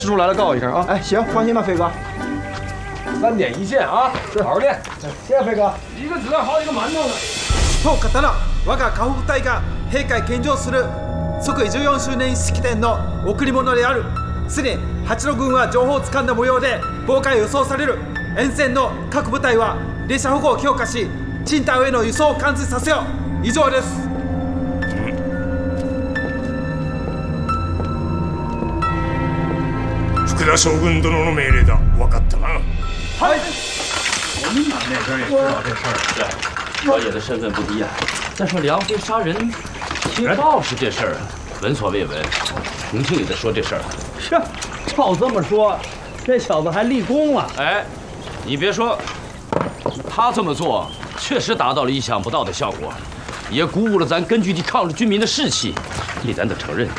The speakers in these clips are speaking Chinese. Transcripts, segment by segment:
师叔来了，告我一声啊！ 哎，行，放心吧，飞哥。 3点一线啊，好好练。 谢谢飞哥。 一个子弹好几个馒头呢。 当刀我が下北隊が陛下へ献上する即位14周年式典の贈り物である。すでに八路軍は情報をつかんだ模様で妨害予想される。沿線の各部隊は列車保護を強化し、青島への輸送を完遂させよう。以上です。 福田将軍殿の命令だ。分かったな。 はい。 我们那边也知道这事儿。 是，小野的身份不低啊。再说梁飞杀人，贴报是这事儿啊，闻所未闻。重庆也在说这事儿。 是，照这么说，这小子还立功了。 哎，你别说，他这么做确实达到了意想不到的效果，也鼓舞了咱根据地抗日军民的士气，这咱得承认。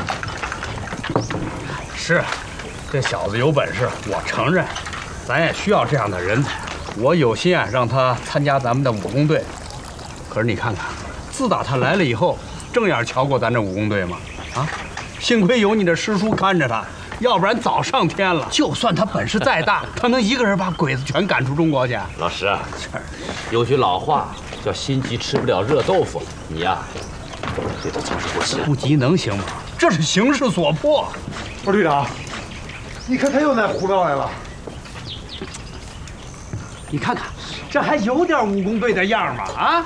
是，这小子有本事，我承认。咱也需要这样的人才。我有心啊，让他参加咱们的武工队。可是你看看，自打他来了以后，正眼瞧过咱这武工队吗？啊，幸亏有你的师叔看着他，要不然早上天了。就算他本事再大，他能一个人把鬼子全赶出中国去？ 老师啊，有句老话叫“心急吃不了热豆腐”，你呀，对他总是不行。 不急能行吗？这是形势所迫。 不是队长，你看他又来胡闹来了。 你看看，这还有点武工队的样吗？啊！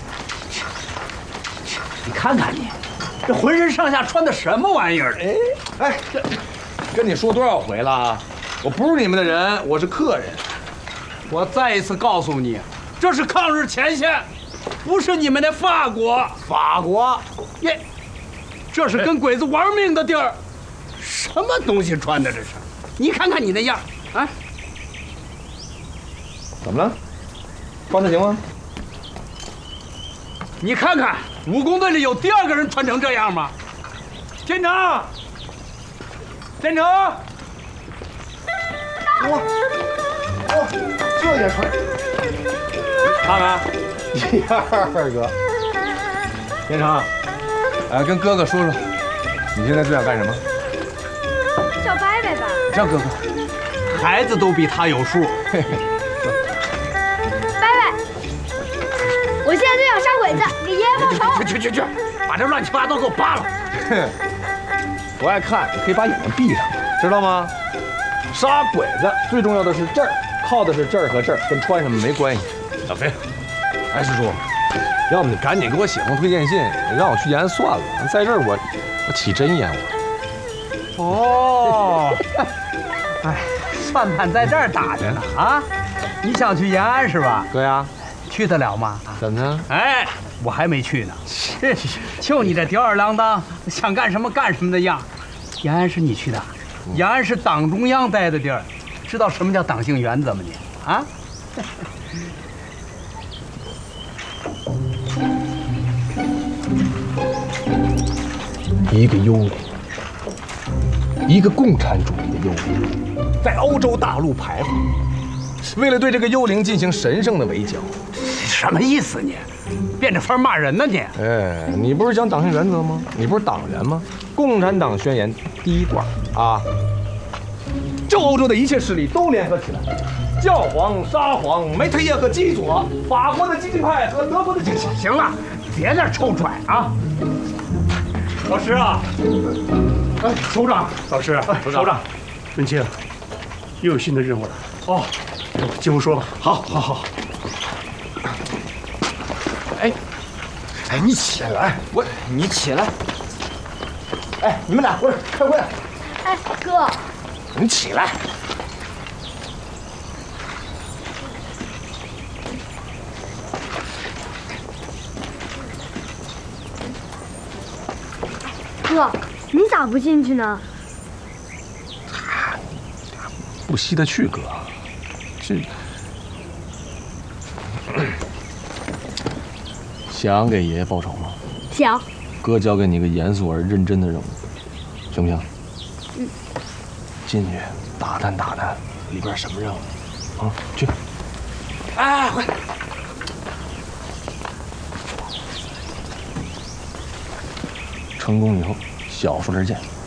你看看你，这浑身上下穿的什么玩意儿？ 哎，这跟你说多少回了？我不是你们的人，我是客人。 我再一次告诉你，这是抗日前线，不是你们的法国。 法国， 耶，这是跟鬼子玩命的地儿。什么东西穿的这是？你看看你那样，啊！ 怎么了？穿的行吗？ 你看看，武工队里有第二个人穿成这样吗？连长，连长， 哇，这也穿？ 看看， 第二个。 连长，跟哥哥说说，你现在最想干什么？ 叫伯伯吧。 叫哥哥。 孩子都比他有数。 伯伯，我现在就想杀鬼子，给爷爷报仇。 去，把这乱七八糟给我扒了。 不爱看，你可以把眼睛闭上，知道吗？杀鬼子最重要的是这儿，靠的是这儿和这儿，跟穿什么没关系。 小飞， 哎，师叔，要不你赶紧给我写封推荐信，让我去延安算了。在这儿我起真厌我。 哦，哎，算盘在这儿打着呢啊！你想去延安是吧？ 对呀。 去得了吗？ 怎么呢？ 哎，我还没去呢。就你这吊儿郎当，想干什么干什么的样。延安是你去的，延安是党中央待的地儿，知道什么叫党性原则吗你？啊？ 一个幽灵，一个共产主义的幽灵，在欧洲大陆徘徊。为了对这个幽灵进行神圣的围剿， 什么意思你？变着法骂人呢你？ 哎，你不是讲党性原则吗？你不是党员吗？共产党宣言第一段啊，就欧洲的一切势力都联合起来，教皇、沙皇、梅特叶和基佐，法国的激进派和德国的激进。 行了，别那臭拽啊！老师啊， 哎，首长， 老师， 首长， 文清，又有新的任务了。 哦， 进屋说吧。 好。哎，你起来， 你起来。 哎，你们俩过来开会。 哎，哥， 你起来。 哥，你咋不进去呢？ 不稀得去，哥。这想给爷爷报仇吗？ 想。 哥交给你一个严肃而认真的任务，行不行？进去打探打探里边什么任务啊？去。 哎，快！ 成功以后，小数点见。